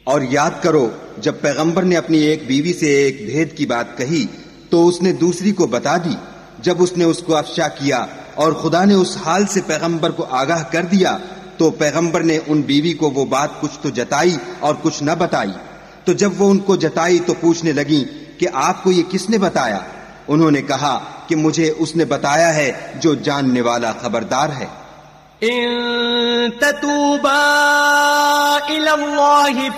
और याद करो जब पैगंबर ने अपनी एक बीवी से एक भेद की बात कही तो उसने दूसरी को बता दी। जब उसने उसको अफशा किया और खुदा ने उस हाल से पैगंबर को आगाह कर दिया तो पैगंबर ने उन बीवी को वो बात कुछ तो जताई और कुछ न बताई। तो जब वो उनको जताई तो पूछने लगी कि आपको ये किसने बताया? उन्होंने कहा कि मुझे उसने बताया है जो जानने वाला खबरदार है। इन ततूबा इलल्लाहि